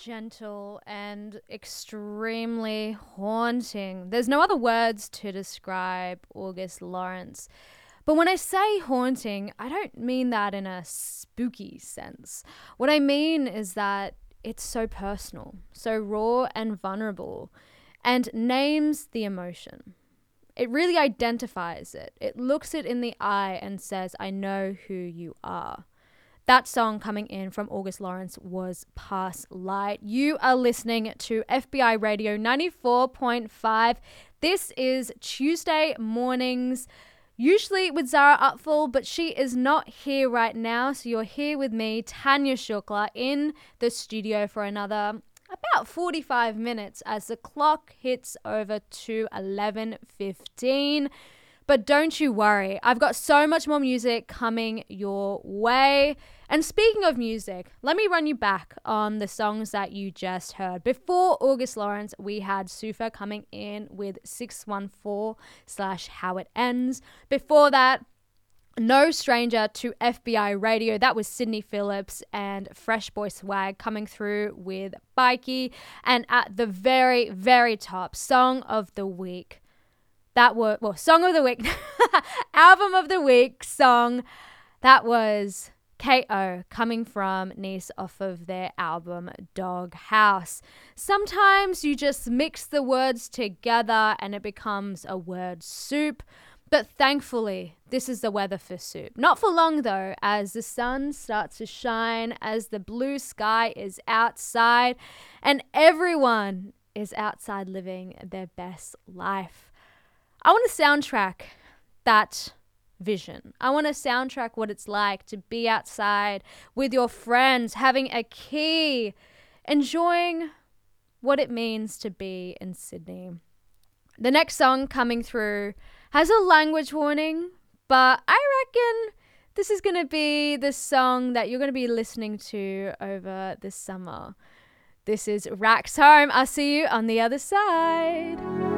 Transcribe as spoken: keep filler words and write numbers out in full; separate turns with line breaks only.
gentle and extremely haunting. There's no other words to describe August Lawrence. But when I say haunting, I don't mean that in a spooky sense. What I mean is that it's so personal, so raw and vulnerable, and names the emotion. It really identifies it. It looks it in the eye and says, I know who you are. That song coming in from August Lawrence was Past Light. You are listening to F B I Radio ninety-four point five. This is Tuesday mornings, usually with Zara Utful, but she is not here right now. So you're here with me, Tanya Shukla, in the studio for another about forty-five minutes as the clock hits over to eleven fifteen. But don't you worry, I've got so much more music coming your way. And speaking of music, let me run you back on the songs that you just heard. Before August Lawrence, we had Sufa coming in with six one four slash How It Ends. Before that, no stranger to F B I Radio. That was Sydney Phillips and Fresh Boy Swag coming through with Bikey. And at the very, very top, Song of the Week. That was, well, Song of the Week, Album of the Week song. That was K O coming from Nice off of their album Dog House. Sometimes you just mix the words together and it becomes a word soup. But thankfully, this is the weather for soup. Not for long though, as the sun starts to shine, as the blue sky is outside, and everyone is outside living their best life. I want to soundtrack that vision. I want to soundtrack what it's like to be outside with your friends, having a key, enjoying what it means to be in Sydney. The next song coming through has a language warning, but I reckon this is going to be the song that you're going to be listening to over the summer. This is Rax Home. I'll see you on the other side.